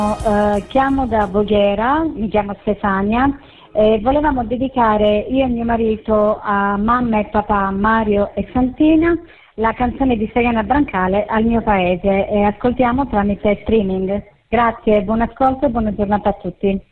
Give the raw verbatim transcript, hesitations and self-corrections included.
Uh, chiamo da Voghera, mi chiamo Stefania e volevamo dedicare io e mio marito a mamma e papà Mario e Santina la canzone di Seriana Brancale Al mio paese e ascoltiamo tramite streaming. Grazie, buon ascolto e buona giornata a tutti.